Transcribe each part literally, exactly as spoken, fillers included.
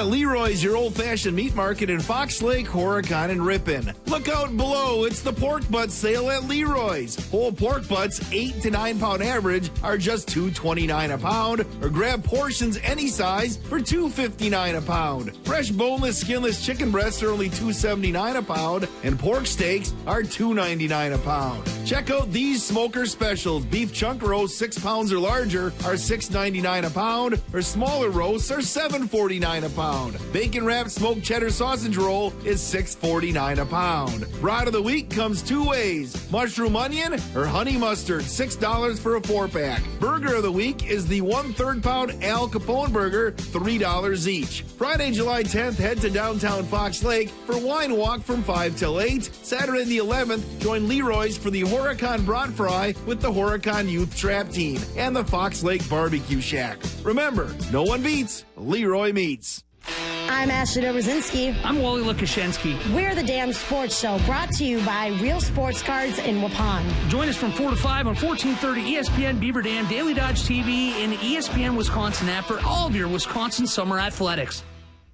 at Leroy's, your old-fashioned meat market in Fox Lake, Horicon, and Ripon. Look out below. It's the pork butt sale at Leroy's. Whole pork butts, eight to nine pound average, are just two twenty-nine a pound, or grab portions any size for two fifty-nine a pound. Fresh boneless, skinless chicken breasts are only two seventy-nine a pound, and pork steaks are two ninety-nine a pound. Check out these smoker specials. Beef chunk roast, six pounds or larger, are six ninety-nine a pound, or smaller roasts are seven forty-nine a pound. Bacon wrapped smoked cheddar sausage roll is six forty-nine a pound. Brat of the week comes two ways: mushroom onion or honey mustard, six dollars for a four pack. Burger of the week is the one third pound Al Capone burger, three dollars each. Friday, July tenth, head to downtown Fox Lake for Wine Walk from five till eight. Saturday the eleventh, join Leroy's for the Horicon Brat Fry with the Horicon Youth Trap Team and the Fox Lake Barbecue Shack. Remember, no one beats Leroy Meats. I'm Ashley Dobrzinski. I'm Wally Lukashensky. We're the Damn Sports Show, brought to you by Real Sports Cards in Waupun. Join us from four to five on fourteen thirty E S P N Beaver Dam, Daily Dodge T V, and the E S P N Wisconsin app for all of your Wisconsin summer athletics.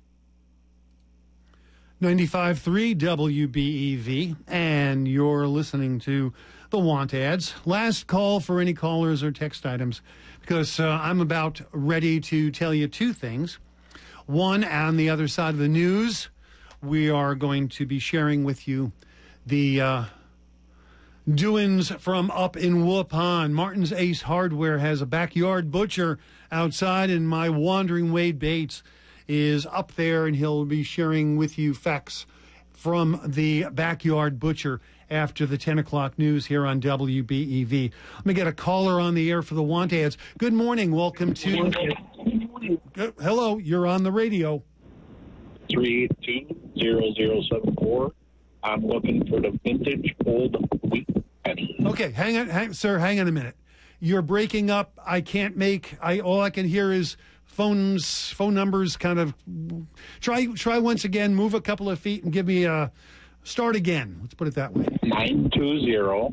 ninety-five point three W B E V, and you're listening to the Want Ads. Last call for any callers or text items, because uh, I'm about ready to tell you two things. One, on the other side of the news, we are going to be sharing with you the uh, doings from up in Waupun. Martin's Ace Hardware has a backyard butcher outside, and my wandering Wade Bates is up there, and he'll be sharing with you facts from the backyard butcher after the ten o'clock news here on W B E V. Let me get a caller on the air for the Want Ads. Good morning. Welcome to... Good. Hello, you're on the radio. three two zero zero seven four. I'm looking for the vintage old wheat penny. Okay, hang on, hang, sir, hang on a minute. You're breaking up. I can't make, I all I can hear is phones, phone numbers kind of. Try try once again, move a couple of feet and give me a, start again. Let's put it that way. nine two zero,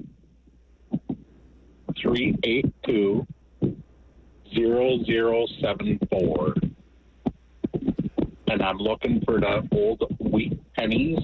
three eight two, zero zero seven four. And I'm looking for the old wheat pennies.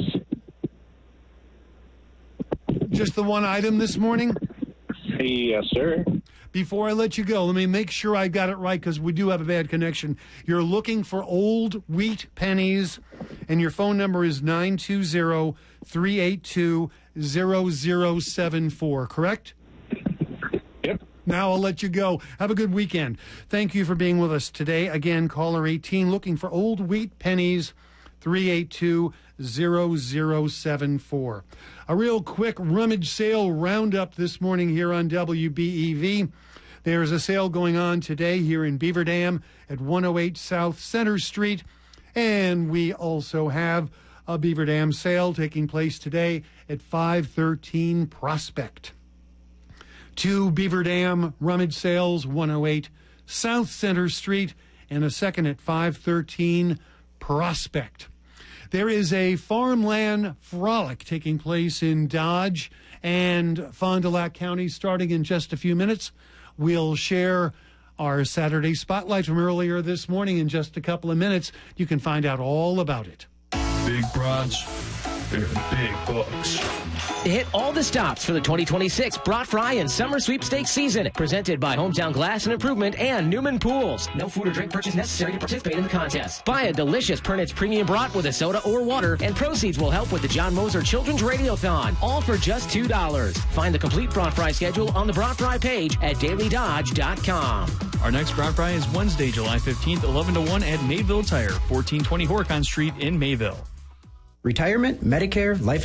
Just the one item this morning? Yes, sir. Before I let you go, let me make sure I got it right, because we do have a bad connection. You're looking for old wheat pennies, and your phone number is nine two zero, three eight two, zero zero seven four, correct? Yep. Now I'll let you go. Have a good weekend. Thank you for being with us today. Again, caller eighteen, looking for old wheat pennies, three eight two, zero zero seven four. A real quick rummage sale roundup this morning here on W B E V. There's a sale going on today here in Beaver Dam at one oh eight South Center Street. And we also have a Beaver Dam sale taking place today at five thirteen Prospect. Two Beaver Dam rummage sales, one oh eight South Center Street, and a second at five thirteen Prospect. There is a farmland frolic taking place in Dodge and Fond du Lac County starting in just a few minutes. We'll share our Saturday spotlight from earlier this morning in just a couple of minutes. You can find out all about it. Big broads, they're big bucks. Hit all the stops for the twenty twenty-six Brat Fry and Summer Sweepstakes season. Presented by Hometown Glass and Improvement and Newman Pools. No food or drink purchase necessary to participate in the contest. Buy a delicious Pernitz Premium Brat with a soda or water, and proceeds will help with the John Moser Children's Radiothon. All for just two dollars. Find the complete Brat Fry schedule on the Brat Fry page at daily dodge dot com. Our next Brat Fry is Wednesday, July fifteenth, eleven to one at Mayville Tire, fourteen twenty Horicon Street in Mayville. Retirement, Medicare, life